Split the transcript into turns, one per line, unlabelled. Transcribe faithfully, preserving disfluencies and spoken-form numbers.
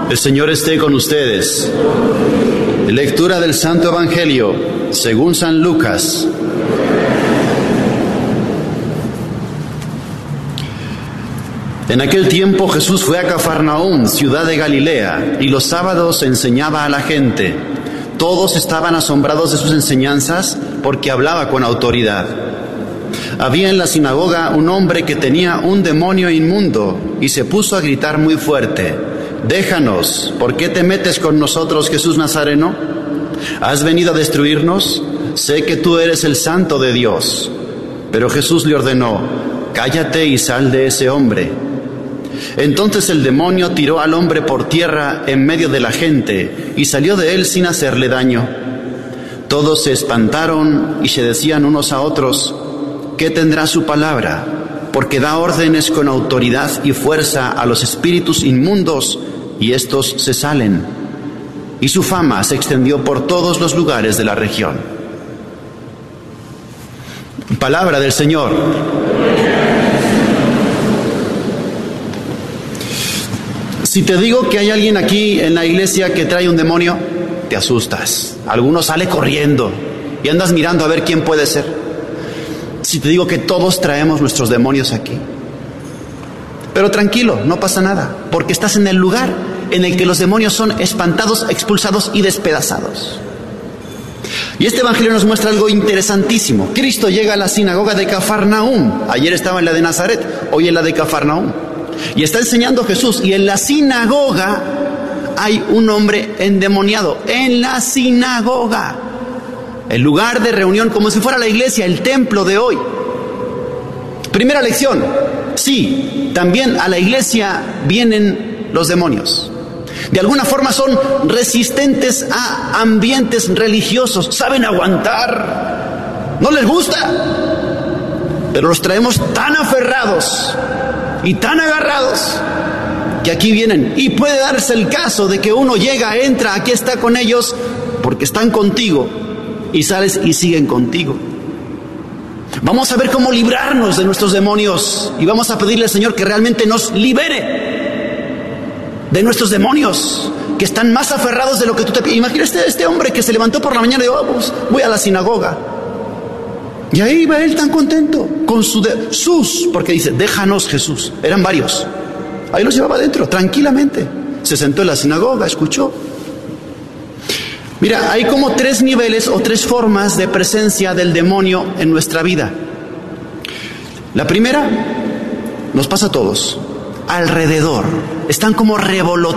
El Señor esté con ustedes. Lectura del Santo Evangelio según San Lucas. En aquel tiempo Jesús fue a Cafarnaúm, ciudad de Galilea, y los sábados enseñaba a la gente. Todos estaban asombrados de sus enseñanzas porque hablaba con autoridad. Había en la sinagoga un hombre que tenía un demonio inmundo y se puso a gritar muy fuerte: «Déjanos, ¿por qué te metes con nosotros, Jesús Nazareno? ¿Has venido a destruirnos? Sé que tú eres el Santo de Dios». Pero Jesús le ordenó: «Cállate y sal de ese hombre». Entonces el demonio tiró al hombre por tierra en medio de la gente y salió de él sin hacerle daño. Todos se espantaron y se decían unos a otros: «¿Qué tendrá su palabra? Porque da órdenes con autoridad y fuerza a los espíritus inmundos y estos se salen». Y su fama se extendió por todos los lugares de la región. Palabra del Señor. Si te digo que hay alguien aquí en la iglesia que trae un demonio, te asustas. Alguno sale corriendo y andas mirando a ver quién puede ser. Si te digo que todos traemos nuestros demonios aquí. Pero tranquilo, no pasa nada, porque estás en el lugar en el que los demonios son espantados, expulsados y despedazados. Y este evangelio nos muestra algo interesantísimo. Cristo llega a la sinagoga de Cafarnaúm. Ayer estaba en la de Nazaret, hoy en la de Cafarnaúm. Y está enseñando Jesús, y en la sinagoga hay un hombre endemoniado. En la sinagoga, el lugar de reunión, como si fuera la iglesia, el templo de hoy. Primera lección: sí, también a la iglesia vienen los demonios. De alguna forma son resistentes a ambientes religiosos, saben aguantar, no les gusta, pero los traemos tan aferrados y tan agarrados que aquí vienen. Y puede darse el caso de que uno llega, entra, aquí está con ellos porque están contigo, y sales y siguen contigo. Vamos a ver cómo librarnos de nuestros demonios y vamos a pedirle al Señor que realmente nos libere de nuestros demonios, que están más aferrados de lo que tú te... Imagínate este, este hombre que se levantó por la mañana y dijo: oh, pues, voy a la sinagoga. Y ahí va él tan contento con su de, sus, porque dice: déjanos, Jesús. Eran varios. Ahí los llevaba adentro, tranquilamente. Se sentó en la sinagoga, escuchó. Mira, hay como tres niveles o tres formas de presencia del demonio en nuestra vida. La primera nos pasa a todos, alrededor. Están como revoloteando.